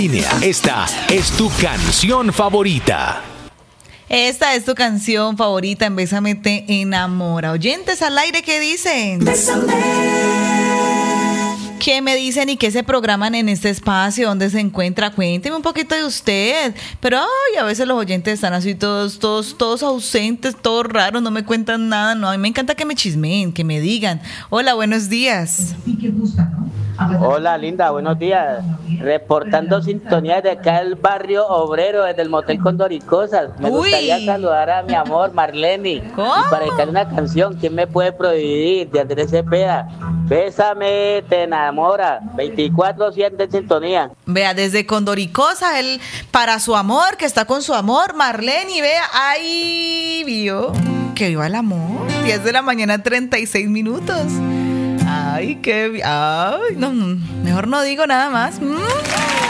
Esta es tu canción favorita. Esta es tu canción favorita en Bésame te enamora. Oyentes al aire, ¿qué dicen? ¿Qué me dicen y qué se programan en este espacio? ¿Dónde se encuentra? Cuénteme un poquito de usted. Pero a veces los oyentes están así todos ausentes, todos raros, no me cuentan nada. No, a mí me encanta que me chismeen, que me digan. Hola, buenos días. Hola, linda, buenos días. Reportando sintonía desde acá del barrio obrero, desde el motel Condoricosas. Me gustaría saludar a mi amor Marlene. ¿Cómo? Y para dedicar una canción, ¿quién me puede prohibir? De Andrés Cepeda. Bésame, te enamora. 24/7 en sintonía. Vea, desde Condoricosa, él para su amor, que está con su amor, Marlene, y vea, ahí vio que viva el amor. 10 de la mañana, 36 minutos. Ay, qué... Ay, no, mejor no digo nada más.